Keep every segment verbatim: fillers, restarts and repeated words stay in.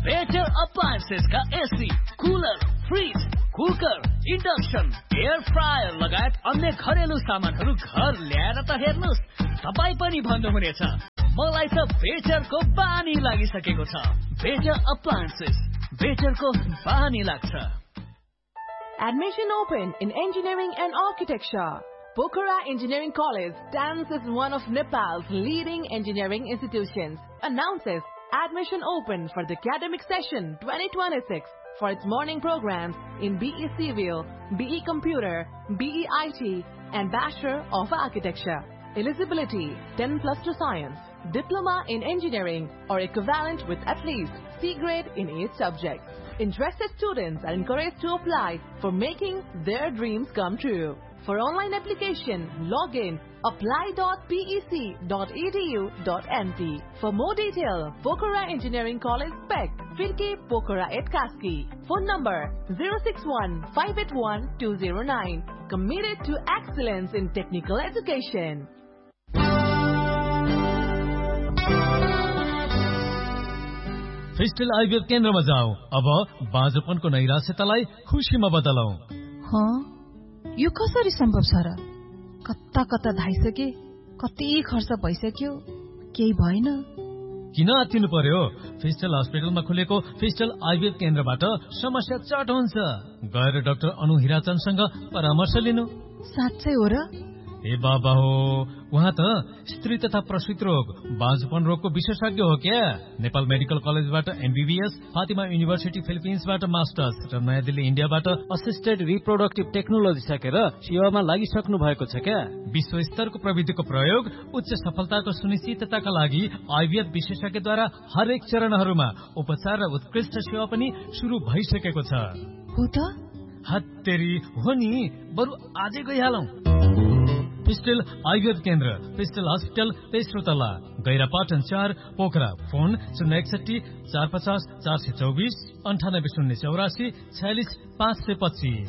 Better appliances का AC, cooler, fridge, cooker, induction, air fryer लगायत अन्य घरेलु सामानहरू घर ल्याएर त हेर्नुस्, तपाईँ पनि भन्नुहुनेछ मलाई त बेटरको बानी लागिसकेको छ। बेटर अप्लायन्सेस, बेटरको बानी लाग्छ। Admission open in engineering and architecture. Pokhara Engineering College stands as one of Nepal's leading engineering institutions. Announces admission open for the academic session twenty twenty-six for its morning programs in B E Civil, B E Computer, B E I T, and Bachelor of Architecture. Eligibility ten plus two science, diploma in engineering or equivalent with at least C grade in each subject. Interested students are encouraged to apply for making their dreams come true. For online application, log in apply dot p e c dot e d u dot n t. For more detail, Pokhara Engineering College, Pek, Firki, Pokhara at Kaski. Phone number zero six one five eight one two zero nine. Committed to excellence in technical education. फेस्टल IVF केन्द्रमा जाऊ। अब बाँझोपनको नैराश्यतालाई खुसीमा बदलौ। हाँ, यो कसरी सम्भव छ र? कता कता धाइसके, कति खर्च भइसक्यो, केही भएन। किन आत्तिनु पर्यो? फेस्टल हस्पिटलमा खुलेको फेस्टल आइभीएफ केन्द्रबाट समस्या चट हुन्छ। गएर डाक्टर अनु हिराचन्दसँग परामर्श लिनु। साँच्चै हो र? ए बाबा हो, उहाँ त स्त्री तथा प्रसूति रोग, बाँझोपन रोगको विशेषज्ञ हो क्या। नेपाल मेडिकल कलेजबाट एमबीबीएस, फातिमा युनिभर्सिटी फिलिपिन्सबाट मास्टर्स र नयाँ दिल्ली इन्डियाबाट असिस्टेड रिप्रोडक्टिभ टेक्नोलोजी सकेर सेवामा लागिसक्नु भएको छ क्या। विश्व स्तरको प्रविधिको प्रयोग उच्च सफलताको सुनिश्चितताका लागि आइभीएफ विशेषज्ञद्वारा हरेक चरणहरूमा उपचार र उत्कृष्ट सेवा पनि सुरु भइसकेको छ। हो त? हत्तेरी हो नि, बरु आजै गइहालौं। पिस्टल आइभीएफ केन्द्र, पिस्टल हस्पिटल, तेस्रो तला, गैरापाटन चार, पोखरा। फोन शून्य एकसठी चार पचास चार सय चौबिस अन्ठानब्बे शून्य चौरासी छयालिस पाँच सय पच्चीस।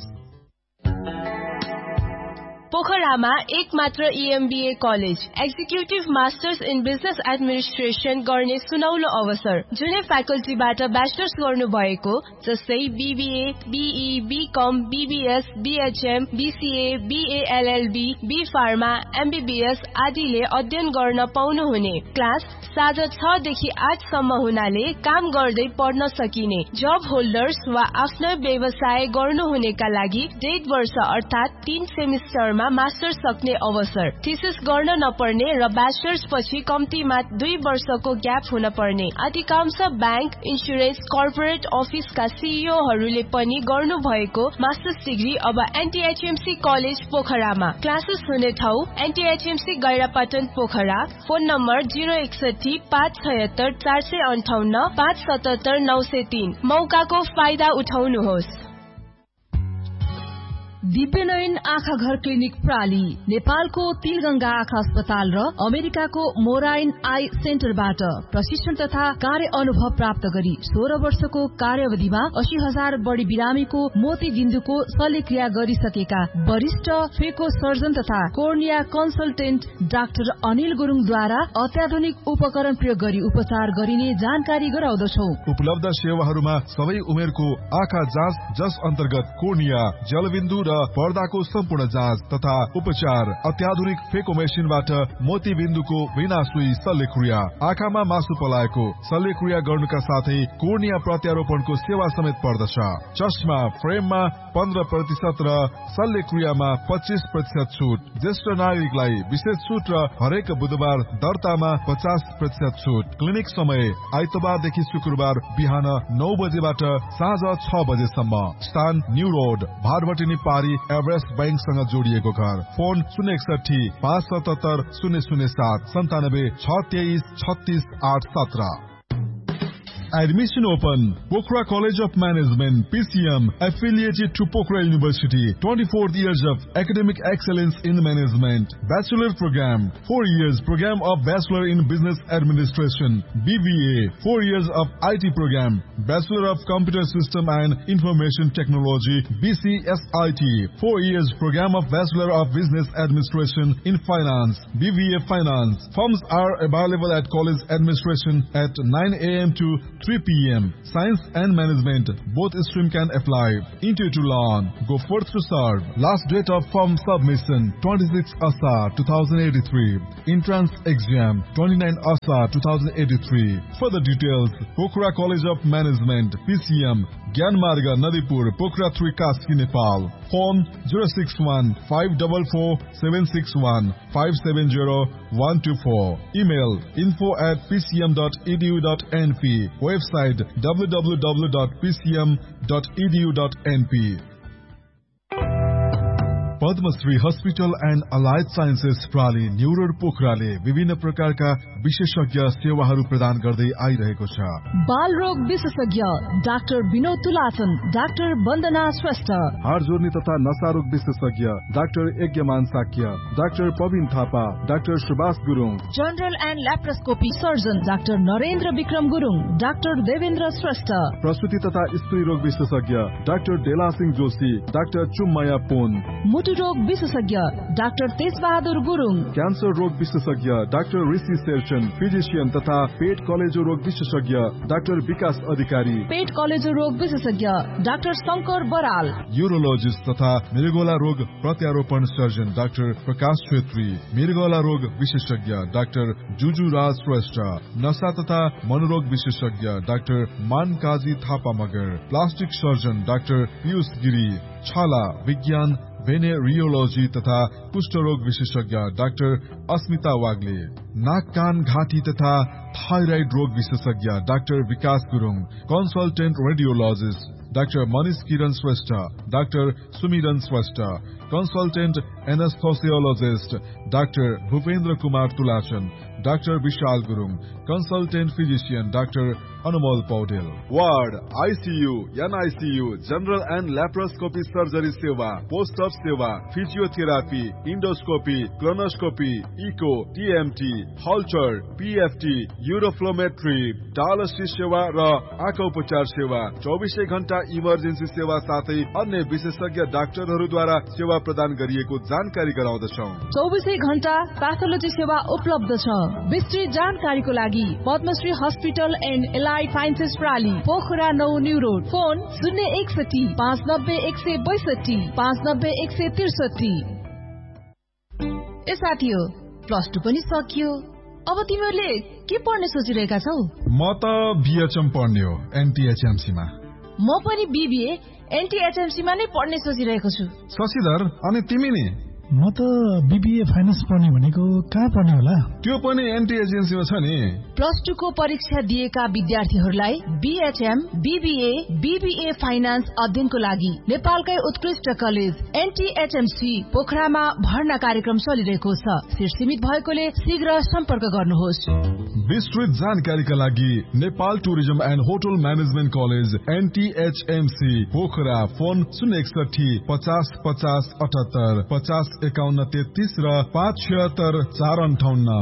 पोखरामा एक मात्र ईएमबीए college, executive masters in business administration गर्ने सुनौलो अवसर। जुनै फ्याकल्टीबाट ब्याचलर्स गर्नु भएको जस्तै BBA, be, become, BBS, BHM, BCA, BLLB, be pharma, MBBS आदिले अध्ययन गर्न पाउनुहुने। क्लास साँझ छ देखि आठ सम्म हुनाले काम गर्दै पढ्न सकिने। जब होल्डर्स वा आफ्नो व्यवसाय गर्नुहुनेका लागि डेढ वर्ष अर्थात तीन सेमिस्टरमा मास्टर्स सक्ने अवसर। थीसिस गर्न नपर्ने र ब्याचलर्स पछि कम्तीमा दुई वर्षको ग्याप हुन पर्ने। अधिकांश ब्याङ्क, इन्सुरेन्स, कर्पोरेट अफिसका सीईओहरूले पनि गर्नु भएको मास्टर्स डिग्री अब एनटीएचएमसी कलेज पोखरामा। क्लासेस हुने ठाउँ एनटीएचएमसी गैरापाटन पोखरा। फोन नम्बर जिरो एकसठी पाँच छयत्तर चार सय अन्ठाउन्न पाँच सतहत्तर नौ सय तीन। मौकाको फाइदा उठाउनुहोस्। दिव्यनयन आँखा घर क्लिनिक प्राली, नेपालको तिलगंगा आँखा अस्पताल र अमेरिकाको मोराइन आई सेन्टरबाट प्रशिक्षण तथा कार्य अनुभव प्राप्त गरी सोह्र वर्षको कार्यावधिमा अस्सी हजार बढ़ी बिरामीको मोती बिन्दुको शल्यक्रिया गरिसकेका वरिष्ठ फेको सर्जन तथा कोर्निया कन्सल्टेन्ट डाक्टर अनिल गुरुङद्वारा अत्याधुनिक उपकरण प्रयोग गरी उपचार गरिने जानकारी गराउँदछौ। उपलब्ध सेवाहरूमा सबै उमेरको आँखा जाँच, जस अन्तर्गत कोर्निया, जलबिन्दु र पर्दाको सम्पूर्ण जाँच तथा उपचार, अत्याधुनिक फेको मेसिनबाट मोती बिन्दुको बिना सुई शल्यक्रिया, आँखामा मासु पलाएको शल्यक्रिया गर्नुका साथै कोर्निया प्रत्यारोपणको सेवा समेत पर्दछ। चस्मा फ्रेममा पन्ध्र प्रतिशत र शल्यक्रियामा पच्चीस प्रतिशत छुट। ज्येष्ठ नागरिकलाई विशेष छुट र हरेक बुधबार दर्तामा पचास प्रतिशत छुट। क्लिनिक समय आइतबारदेखि शुक्रबार बिहान नौ बजेबाट साँझ छ बजेसम्म। स्थान न्यू रोड, भारभटिनी पारी, एभरेस्ट बैंकसँग जोडिएको घर। फोन शून्य एकसठी पाँच सतहत्तर शून्य शून्य सात सन्तानब्बे छ तेइस छत्तीस आठ सत्र। Admission open. Pokhara College of Management, P C M, affiliated to Pokhara University. twenty-fourth years of academic excellence in management. Bachelor program, four years program of Bachelor in Business Administration. B B A, four years of I T program. Bachelor of Computer System and Information Technology, B C S I T. four years program of Bachelor of Business Administration in Finance, B B A Finance. Forms are available at college administration at nine A M to three p.m. Science and Management, both stream can apply. Interview to learn. Go first to serve. Last date of form submission, twenty-six Asa twenty eighty-three. Entrance exam, twenty-nine Asa twenty eighty-three. Further details, Pokhara College of Management, P C M, Gyanmarga, Nadipur, Pokhara three, Kaski, Nepal. Phone zero six one five four four seven six one five seven zero one two four. Email info at p c m dot e d u dot n p. Website w w w dot p c m dot e d u dot n p. Padmashri hospital and allied sciences प्राली new road पोखराले विभिन्न प्रकारका विशेषज्ञ सेवाहरू प्रदान गर्दै आइरहेको छ। बाल रोग विशेषज्ञ डाक्टर विनोद तुलाचन, डाक्टर वन्दना श्रेष्ठ, हाड जोड्ने तथा नशा रोग विशेषज्ञ doctor यज्ञमान Shakya, doctor Praveen Thapa, doctor Subhash Gurung, general and laparoscopy surgeon doctor Narendra Vikram Gurung, doctor Devendra Shrestha, प्रसुति तथा स्त्री रोग विशेषज्ञ डाक्टर डेला सिंह जोशी, डाक्टर चुम्माया पोन, मुटु रोग विशेषज्ञ डाक्टर तेजबहादुर गुरुङ, क्यान्सर रोग विशेषज्ञ डाक्टर ऋषि शेरचन, फिजिशियन तथा पेट कलेजो रोग विशेषज्ञ डाक्टर विकास अधिकारी, पेट कलेजो रोग विशेषज्ञ डाक्टर शंकर बराल, यूरोलोजिस्ट तथा मृगौला रोग प्रत्यारोपण सर्जन डाक्टर प्रकाश छेत्री, मृगौला रोग विशेषज्ञ डाक्टर जुजु राज श्रेष्ठ, नशा तथा मनोरोग विशेषज्ञ doctor मानकाजी Thapa Magar, plastic surgeon doctor Piyush Giri, छाला विज्ञान भेनेरियोलोजी तथा कुष्ठरोग विशेषज्ञ डाक्टर अस्मिता वाग्ले, नाक कान घाँटी तथा थाइराइड रोग विशेषज्ञ डाक्टर विकास Gurung, consultant radiologist doctor Manish किरण श्रेष्ठ, डाक्टर सुमिरन Shrestha, consultant एनेस्थोसियोलोजिस्ट doctor Bhupendra Kumar तुलाचन, doctor Vishal Gurung, consultant physician doctor Anumol Paudel. Ward, ICU, NICU, general and laparoscopy surgery सेवा, पोस्ट अप सेवा, physiotherapy, endoscopy, colonoscopy, eco, TMT, हल्चर, PFT, uroflowmetry, dialysis सेवा र आँखा उपचार सेवा, चौबिसै घण्टा इमर्जेन्सी सेवा साथै अन्य विशेषज्ञ डाक्टरहरूद्वारा सेवा प्रदान गरिएको जानकारी गराउँदछौ। चौबिसै घण्टा प्याथोलोजी सेवा उपलब्ध छ। विस्तृत जानकारीको लागि Padmashri hospital and allied sciences प्राली, Pokhara नौ न्यू रोड। फोन शून्य एकसठी पाँच नब्बे एक सय बैसठी पाँच नब्बे एक सय त्रिसठी। ए साथी हो, प्लस टू पनि सकियो, अब तिमीहरूले के पढ्ने सोचिरहेका छौ? म त बीएचएम पढ्ने हो, एनटीएचएमसी मा। म पनि बीबीए एनटीएचएमसी मा नै पढ्ने सोचिरहेको छु। शशिधर, अनि तिमी नि? म त बीबीए फाइनान्स पढ्ने भनेको कहाँ पढ्ने होला? त्यो पनि एनटीएचएमसी मा छ नि। प्लस टू को परीक्षा दिएका विद्यार्थीहरूलाई बीएचएम, बीबीए, बीबीए फाइनान्स अध्ययनको लागि नेपालकै उत्कृष्ट कलेज एनटीएचएमसी पोखरामा भर्ना कार्यक्रम चलिरहेको छ। सिट सीमित भएकोले शीघ्र सम्पर्क गर्नुहोस्। विस्तृत जानकारीका लागि Nepal tourism and hotel management college एनटीएचएमसी Pokhara. Phone शून्य एकसठी पचास पचास अठहत्तर पचास एकाउन्न तेत्तीस र पाँच छिहत्तर चार अन्ठाउन्न।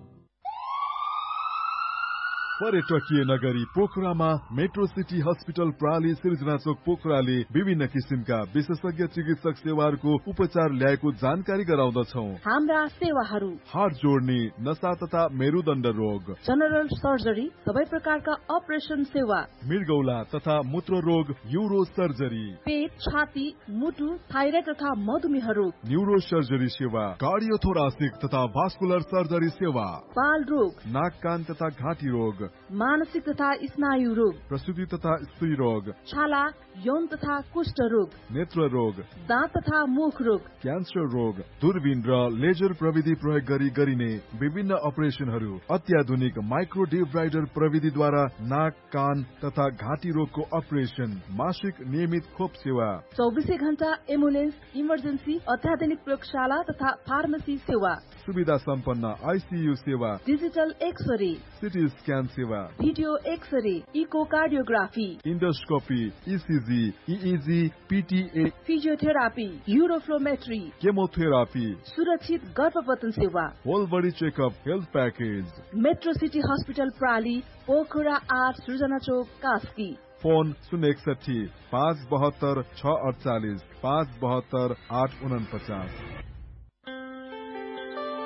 पर्यटकीय नगरी पोखरामा मेट्रो सिटी हस्पिटल प्राली सिर्जना चोक पोखराले विभिन्न किसिमका विशेषज्ञ चिकित्सक सेवाहरूको उपचार ल्याएको जानकारी गराउँदछौ। हाम्रा सेवाहरू: हाड जोड्ने, नशा तथा मेरुदण्ड रोग, जनरल सर्जरी, सबै प्रकारका अपरेसन सेवा, मृगौला तथा मूत्र रोग, यूरो सर्जरी, पेट, छाती, मुटु, थाइराइड तथा मधुमेह रोग, न्यूरो सर्जरी सेवा, कार्डियोथोरासिक तथा भास्कुलर सर्जरी सेवा, बाल रोग, नाक कान तथा घाँटी रोग, मानसिक तथा स्नायु रोग, प्रसूति तथा स्त्री रोग, छाला, यौन तथा कुष्ठ रोग, नेत्र रोग, दाँत तथा मुख रोग, क्यान्सर रोग, दूरबीन र लेजर प्रविधि प्रयोग गरी गरिने विभिन्न अपरेसनहरू, अत्याधुनिक माइक्रो डिब्राइडर प्रविधिद्वारा नाक कान तथा घाँटी रोगको अपरेसन, मासिक नियमित खोप सेवा, चौबिसै घण्टा एम्बुलेन्स, इमर्जेन्सी, अत्याधुनिक प्रयोगशाला तथा फार्मेसी सेवा, सुविधा सम्पन्न आईसीयू सेवा, डिजिटल एक्सरे, सिटी स्क्यान सेवा, video x-ray, echocardiography, endoscopy, ECG, EEG, PTA, physiotherapy, uroflowmetry, chemotherapy, सुरक्षित गर्भपतन सेवा, whole body checkup health package. Metro city hospital प्राली, Pokhara आठ, सृजना चोक, कास्की। फोन शून्य एकसठी पाँच बहत्तर छ अडचालिस पाँच बहत्तर आठ उनपचास।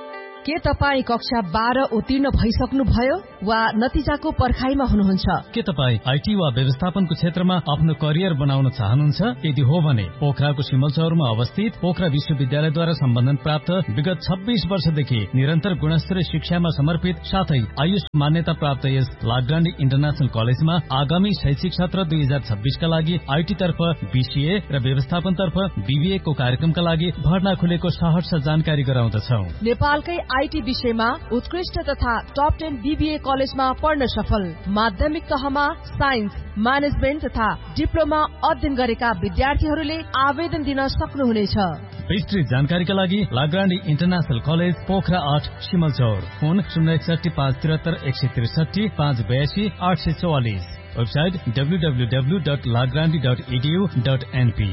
के तपाईँ कक्षा बाह्र उत्तीर्ण भइसक्नु भयो वा नतिजाको पर्खाइमा हुनुहुन्छ? के तपाईँ आईटी वा व्यवस्थापनको क्षेत्रमा आफ्नो करियर बनाउन चाहनुहुन्छ? यदि हो भने पोखराको सिमलचौरमा अवस्थित पोखरा विश्वविद्यालयद्वारा सम्बन्धन प्राप्त विगत छब्बीस वर्षदेखि निरन्तर गुणस्तरीय शिक्षामा समर्पित साथै आयुष मान्यता प्राप्त यस लाग्रान्डी इन्टरनेशनल कलेजमा आगामी शैक्षिक सत्र दुई हजार छब्बीसका लागि आईटी तर्फ बीसीए र व्यवस्थापन तर्फ बीबीए को कार्यक्रमका लागि भर्ना खुलेको सहर्ष जानकारी गराउँदछौ। नेपालकै आईटी विषयमा उत्कृष्ट तथा टप टेन बीबीए कलेजमा पढ्न सफल माध्यमिक तहमा साइन्स म्यानेजमेन्ट तथा डिप्लोमा अध्ययन गरेका विद्यार्थीहरूले आवेदन दिन सक्नुहुनेछ। विस्तृत जानकारीका लागि लाग्रान्डी इन्टरनेशनल कलेज पोखरा आठ सिमलचौर फोन शून्य एकसठी पाँच त्रिहत्तर एक सय त्रिसठी पाँच बयासी आठ सय चौवालिस website W W W dot लाग्रान्डी dot edu dot NP.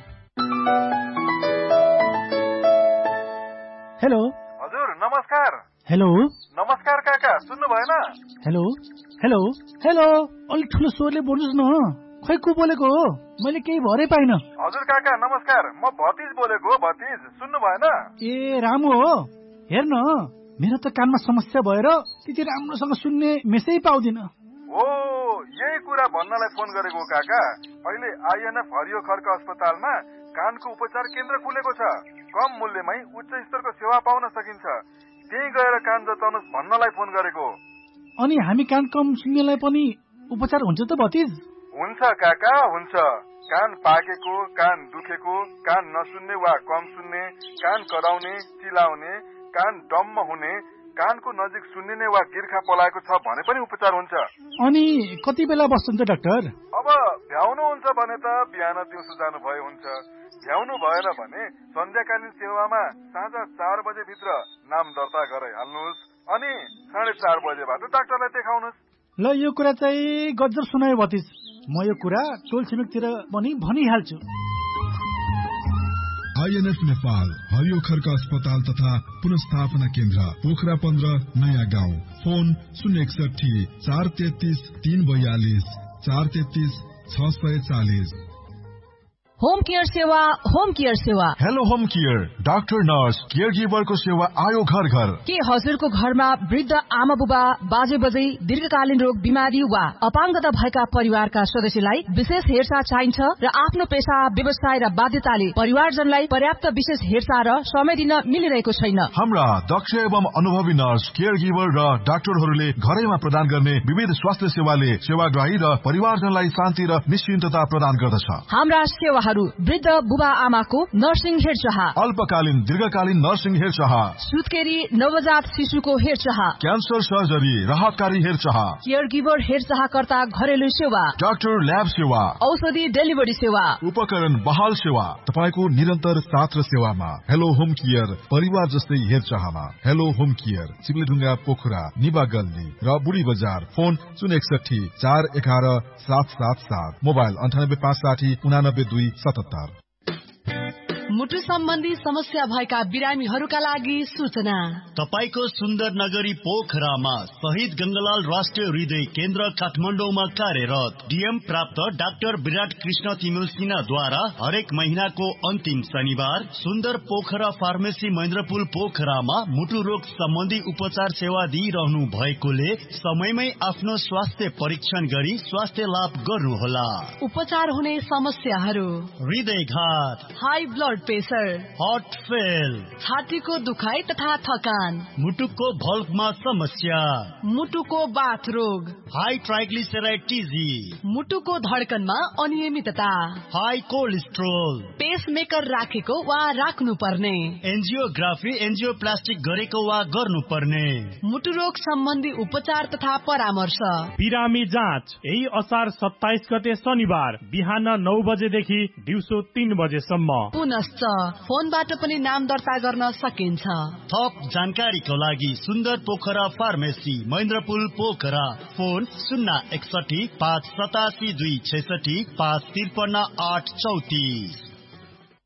Hello हजुर नमस्कार। हेलो नमस्कार काका, सुन्नु भएन? हेलो हेलो हेलो अलिक ठुलो स्वरले बोल्नुहोस् न। खै को बोलेको हो? मैले केही भरै पाइन। हजुर काका नमस्कार, म भतिज बोलेको हो। भतिज सुन्नु भएन? ए रामु हो। हेर्न मेरो त कानमा समस्या भएर त्यति राम्रोसँग सुन्ने मेसै पाउँदिन। हो यही कुरा भन्नलाई फोन गरेको काका। अहिले आइएनएफ हरियो खर्क अस्पतालमा कानको उपचार केन्द्र खुलेको छ। कम मूल्यमै उच्च स्तरको सेवा पाउन सकिन्छ। त्यही गएर कान जताउनुहोस् भन्नलाई फोन गरेको। अनि हामी कान कम सुन्नेलाई पनि उपचार हुन्छ त भतिज? हुन्छ काका हुन्छ। कान पाकेको, कान दुखेको, कान नसुन्ने वा कम सुन्ने, कान कराउने, चिलाउने, कान डम्म हुने, कानको नजिक सुन्निने वा गिर्खा पलाएको छ भने पनि उपचार हुन्छ। अनि कति बेला बस्नुहुन्छ डाक्टर? अब भ्याउनु हुन्छ भने त बिहान दिउँसो जानु भए हुन्छ। भ्याउनु भएन भने सन्ध्याकालीन सेवामा साँझ चार बजे भित्र नाम दर्ता गराइहाल्नुहोस् अनि साढे चार बजेबाट डाक्टरलाई देखाउनुहोस्। ल यो कुरा चाहिँ गजब सुनायो भतिज। म यो कुरा टोल छिमेकतिर पनि भनिहाल्छु। आइएनएफ नेपाल हरियो खर्क अस्पताल तथा पुनस्थापना केन्द्र पोखरा पन्ध्र नयाँ गाउँ। फोन शून्य एकसठी चार तेत्तीस तीन बयालीस चार तेत्तीस छ सय चालिस। होम केयर सेवा होम केयर सेवा hello home care doctor nurse care गिभरको सेवा आयो घर घर। के हजुरको घरमा वृद्ध आमा बुबा बाजे बजै दीर्घकालीन रोग बिमारी वा अपाङ्गता भएका परिवारका सदस्यलाई विशेष हेरचाह चाहिन्छ र आफ्नो पेशा व्यवसाय र बाध्यताले परिवारजनलाई पर्याप्त विशेष हेरचाह र समय दिन मिलिरहेको छैन। हाम्रा दक्ष एवं अनुभवी नर्स केयर गिभर र डाक्टरहरूले घरैमा प्रदान गर्ने विविध स्वास्थ्य सेवाले सेवाग्राही र परिवारजनलाई शान्ति र निश्चिन्तता प्रदान गर्दछ। हाम्रा सेवाहरू वृद्ध बुबा आमाको नर्सिङ हेरचाह, अल्पकालीन दीर्घकालीन नर्सिङ हेरचाह, सुत्केरी नवजात शिशुको हेरचाह, क्यान्सर सर्जरी राहतकारी हेरचाह, केयर गिभर हेरचाहकर्ता घरेलु सेवा, डाक्टर ल्याब सेवा, औषधि डेलिभरी सेवा, उपकरण बहाल सेवा तपाईको निरन्तर साथ र सेवामा। हेलो होम केयर परिवार जस्तै हेरचाहमा। हेलो होम केयर चिप्लेढुङ्गा पोखरा निबा गल्ली र बुढी बजार। फोन शून्य एकसठी चार एघार सात सात सात मोबाइल अन्ठानब्बे पाँच साठी उनानब्बे दुई सतहत्तर। मुटु सम्बन्धी समस्या भएका बिरामीहरूका लागि सूचना। तपाईको सुन्दर नगरी पोखरामा शहीद गंगालाल राष्ट्रिय हृदय केन्द्र काठमाडौँमा कार्यरत डीएम प्राप्त डाक्टर विराट कृष्ण तिमिल सिन्हाद्वारा हरेक महीनाको अन्तिम शनिबार सुन्दर पोखरा फार्मेसी महेन्द्रपुल पोखरामा मुटु रोग सम्बन्धी उपचार सेवा दिइरहनु भएकोले समयमै आफ्नो स्वास्थ्य परीक्षण गरी स्वास्थ्य लाभ गर्नुहोला। उपचार हुने समस्याहरू हृदयघात, high blood pressure, heart fail, छातीको दुखाइ तथा थकान, मुटुको भल्भमा समस्या, मुटुको बाथ रोग, हाई ट्राइग्लिसराइड टिजी, मुटुको धड्कनमा अनियमितता, हाई कोलेस्ट्रोल, पेसमेकर राखेको वा राख्नु पर्ने, एन्जियोग्राफी एन्जियोप्लास्टिक गरेको वा गर्नुपर्ने, मुटु रोग सम्बन्धी उपचार तथा परामर्श। बिरामी जाँच यही असार सत्ताइस गते शनिबार बिहान नौ बजेदेखि दिउँसो तीन बजेसम्म। पुनश्च फोनबाट पनि नाम दर्ता गर्न सकिन्छ। थप जानकारीको लागि सुन्दर पोखरा फार्मेसी महेन्द्रपुल पोखरा। फोन शून्य एकसठी पाँच सतासी दुई छैसठी पाँच त्रिपन्न आठ चौतिस।